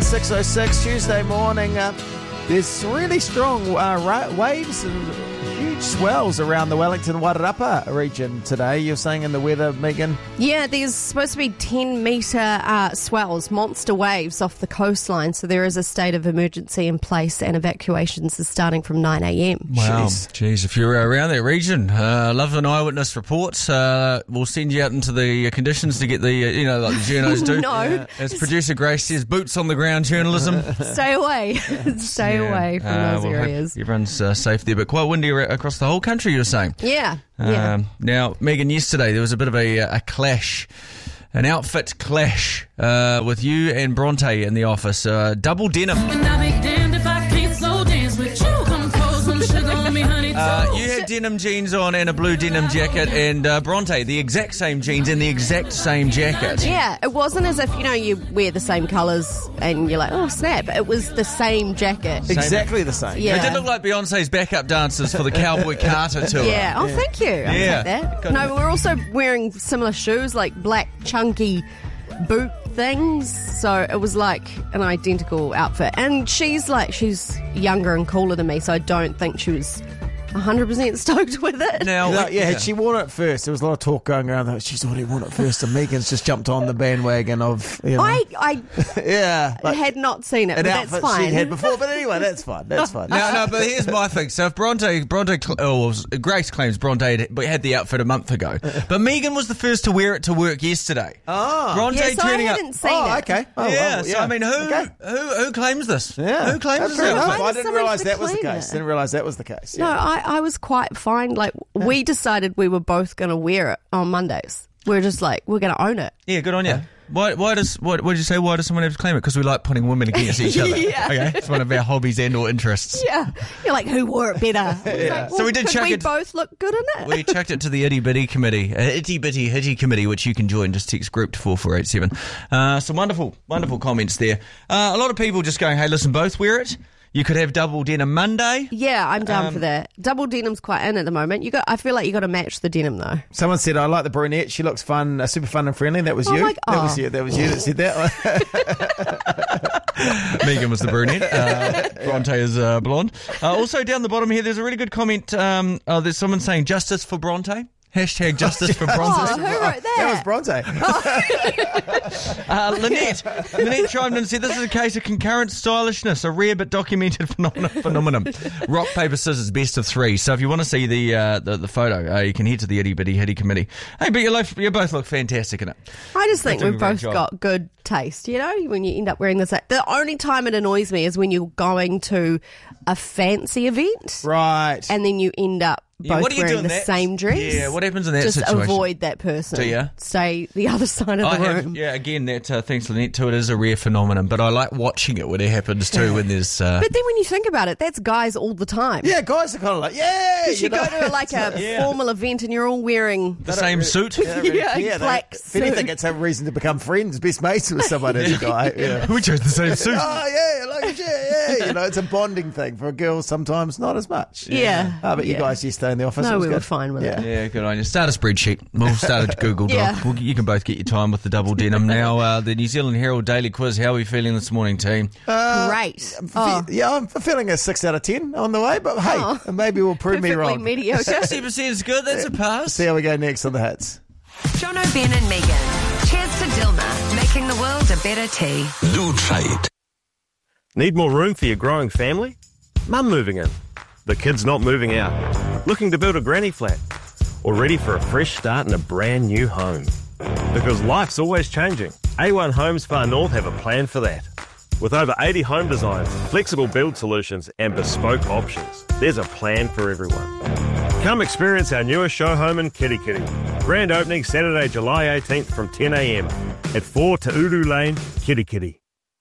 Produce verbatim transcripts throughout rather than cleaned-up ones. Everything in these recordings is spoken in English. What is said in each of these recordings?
six oh six, Tuesday morning. Uh, there's really strong uh, ra- waves and huge swells around the Wellington Wairarapa region today. You're saying in the weather, Megan? Yeah, there's supposed to be ten metre uh, swells, monster waves off the coastline, so there is a state of emergency in place and evacuations is starting from nine a.m. Wow. Jeez. Jeez, if you're around that region, uh, love an eyewitness report. Uh, we'll send you out into the conditions to get the, uh, you know, like the journos do. No. Yeah. As producer Grace says, boots on the ground journalism. Stay away. Stay Yeah. away from Uh, those we'll hope areas. Everyone's uh, safe there, but quite windy ar- across the whole country, you were saying. Yeah, yeah. Um, now, Megan, yesterday there was a bit of a, a clash, an outfit clash uh, with you and Bronte in the office. Uh, double denim. And I'll be damned if I can't slow dance with you. Come pour some sugar on me, honey. Uh, you had denim jeans on and a blue denim jacket, and uh, Bronte, the exact same jeans and the exact same jacket. Yeah, it wasn't as if, you know, you wear the same colours and you're like, oh, snap. It was the same jacket. Exactly the same. Yeah. They did look like Beyonce's backup dancers for the Cowboy Carter tour. Yeah. Oh, thank you. I'll Yeah. take that. No, but we're also wearing similar shoes, like black, chunky boot things. So it was like an identical outfit. And she's like, she's younger and cooler than me, so I don't think she was one hundred percent stoked with it. Now, No, yeah, had she worn it first, there was a lot of talk going around that she's already worn it first, and Megan's just jumped on the bandwagon of, you know, I, I yeah, like had not seen it, an but that's outfit fine. she had before. But anyway, that's fine. That's fine. No, no, but here's my thing. So if Bronte, Bronte, cl- oh, was- Grace claims Bronte had, had the outfit a month ago, but Megan was the first to wear it to work yesterday. Oh, Bronte yeah, so I turning hadn't up. seen oh, it. okay. Oh, yeah, well, so I mean, who, Okay. who, who claims this? Yeah, who claims That's this? fair enough. outfit? Why I does didn't somebody realise that was the claim case. it? Didn't realise that was the case. No, Yeah. I, I was quite fine. Like, we decided we were both going to wear it on Mondays. We were just like, we're going to own it. Yeah, good on you. Why, why does what, what did you say? Why does someone have to claim it? Because we like putting women against each other. Yeah. Okay, it's one of our hobbies and or interests. Yeah. You're like, who wore it better? I was like, So well, we did could chuck we it- both look good in it? We chucked it to the itty bitty committee, uh, itty bitty hitty committee, which you can join. Just text group to four four eight seven. Uh, some wonderful, wonderful comments there. Uh, a lot of people just going, "Hey, listen, both wear it. You could have double denim Monday." Yeah, I'm down Um, for that. Double denim's quite in at the moment. You got. I feel like you got to match the denim though. Someone said, I like the brunette. She looks fun, uh, super fun and friendly. That was Oh you. my- That was oh. you. That was you that said that. Megan was the brunette. Uh, Bronte is uh, blonde. Uh, also down the bottom here, there's a really good comment. Um, oh, there's someone saying justice for Bronte. Hashtag justice for Bronte. Oh, who wrote that? That was Bronte. Uh, Lynette, Lynette chimed in and said, this is a case of concurrent stylishness, a rare but documented phenomena- phenomenon. Rock, paper, scissors, best of three. So if you want to see the uh, the, the photo, uh, you can head to the Itty Bitty Hitty Committee. Hey, but you, look, you both look fantastic in it. I just think You're we've doing a both great job. got good taste, you know, when you end up wearing this. The only time it annoys me is when you're going to a fancy event Right. and then you end up Yeah, both what do you do wearing in the that? same dress. Yeah, what happens in that Just situation? avoid that person. Do ya? Stay the other side of I the have, room. yeah, again, that uh, thanks Lynette to it is a rare phenomenon, but I like watching it when it happens too, when there's... Uh, But then when you think about it, that's guys all the time. Yeah, guys are kind of like, yeah. You, know. go to like a Yeah. formal event and you're all wearing the same suit. They don't really Yeah, care. They- black If anything, suit. it's a reason to become friends, best mates with someone as a guy. Yeah. We chose the same suit. Oh, yeah, like it, yeah, yeah. You know, it's a bonding thing. For girls, sometimes not as much. Yeah. Oh, but you Yeah. guys, you stay in the office. No, it was we were good. fine with yeah. it. Yeah, good on you. Start a spreadsheet. We'll start a Google Doc. Yeah. We'll, you can both get your time with the double denim. Now, uh, the New Zealand Herald Daily Quiz. How are we feeling this morning, team? Great. Oh, Fe- Yeah, I'm feeling a six out of ten on the way, but hey, Oh. maybe we'll prove me perfectly wrong. mediocre. sixty percent is good. That's a pass. See how we go next on the hits. Jono, Ben and Megan. Cheers to Dilma, making the world a better tea. Do try it. Need more room for your growing family? Mum moving in. The kids not moving out. Looking to build a granny flat. Or ready for a fresh start in a brand new home. Because life's always changing. A one Homes Far North have a plan for that. With over eighty home designs, flexible build solutions and bespoke options, there's a plan for everyone. Come experience our newest show home in Kitty Kitty. Grand opening Saturday, July eighteenth from ten a m at four Te Uru Lane, Kitty Kitty.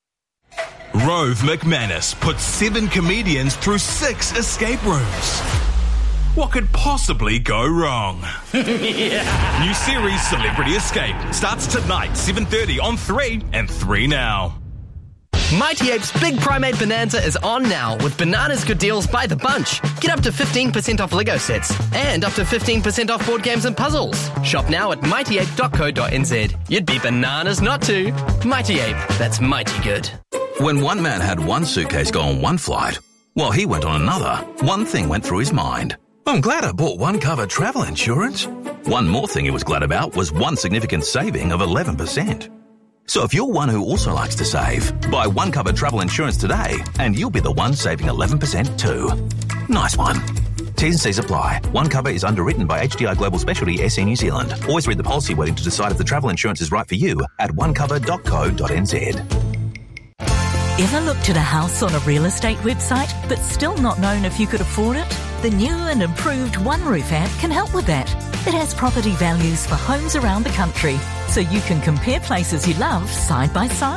Rove McManus puts seven comedians through six escape rooms. What could possibly go wrong? New series Celebrity Escape starts tonight, seven thirty on three and three Now. Mighty Ape's Big Primate Bonanza is on now with bananas good deals by the bunch. Get up to fifteen percent off Lego sets and up to fifteen percent off board games and puzzles. Shop now at mighty ape dot co dot n z. You'd be bananas not to. Mighty Ape, that's mighty good. When one man had one suitcase go on one flight, while he went on another, one thing went through his mind. I'm glad I bought one cover travel insurance. One more thing he was glad about was one significant saving of eleven percent. So if you're one who also likes to save, buy one cover travel insurance today and you'll be the one saving eleven percent too. Nice one. T's and C's apply. One cover is underwritten by H D I Global Specialty S C New Zealand. Always read the policy wording to decide if the travel insurance is right for you at one cover dot co dot n z. Ever looked at a house on a real estate website but still not known if you could afford it? The new and improved OneRoof app can help with that. It has property values for homes around the country, so you can compare places you love side by side.